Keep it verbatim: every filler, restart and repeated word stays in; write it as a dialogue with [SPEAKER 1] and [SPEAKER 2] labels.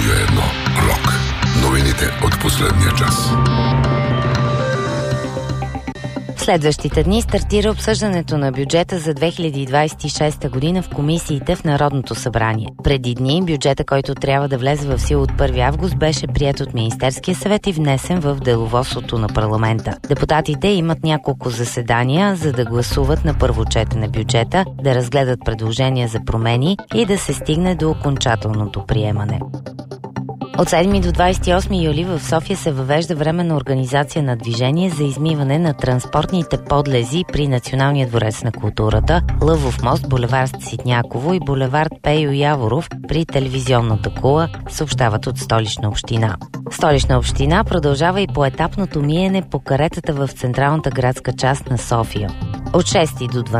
[SPEAKER 1] Радио едно Рок. Новините от последния час.
[SPEAKER 2] Следващите дни стартира обсъждането на бюджета за две хиляди двадесет и шеста година в комисиите в Народното събрание. Преди дни бюджета, който трябва да влезе в сила от първи август, беше приет от Министерския съвет и внесен в деловодството на парламента. Депутатите имат няколко заседания, за да гласуват на първо четене бюджета, да разгледат предложения за промени и да се стигне до окончателното приемане. От седми до двадесет и осми юли в София се въвежда временна организация на движение за измиване на транспортните подлези при Националния дворец на културата, Лъвов мост, булевард Ситняково и булевард Пейо Яворов при телевизионната кула, съобщават от Столична община. Столична община продължава и поетапното миене по каретата в централната градска част на София. От шести до